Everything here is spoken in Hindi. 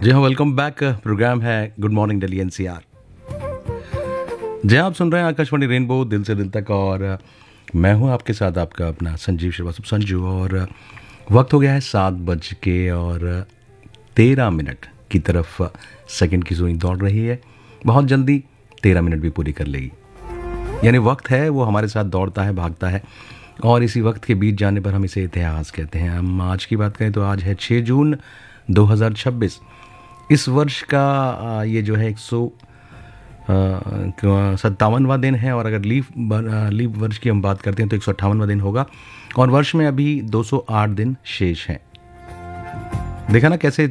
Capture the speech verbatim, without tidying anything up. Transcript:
जी हाँ, वेलकम बैक। प्रोग्राम है गुड मॉर्निंग दिल्ली एनसीआर। जी हाँ, आप सुन रहे हैं आकाशवाणी रेनबो दिल से दिल तक, और मैं हूँ आपके साथ आपका अपना संजीव श्रीवास्तव संजू। और वक्त हो गया है सात बज के और तेरह मिनट की तरफ सेकंड की सुई दौड़ रही है। बहुत जल्दी तेरह मिनट भी पूरी कर लेगी, यानी वक्त है वो हमारे साथ दौड़ता है, भागता है, और इसी वक्त के बीत जाने पर हम इसे इतिहास कहते हैं। हम आज की बात करें तो आज है छः जून दो हज़ार छब्बीस। इस वर्ष का आ, ये जो है एक सौ सत्तावनवा दिन है, और अगर लीप लीप वर्ष की हम बात करते हैं तो एक सौ अट्ठावनवा दिन होगा, और वर्ष में अभी दो सौ आठ दिन शेष हैं। देखा ना कैसे